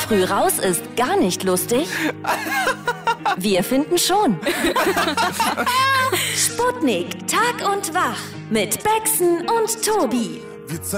früh raus ist gar nicht lustig? Wir finden schon. Sputnik Tag und Wach mit Bexen und Tobi.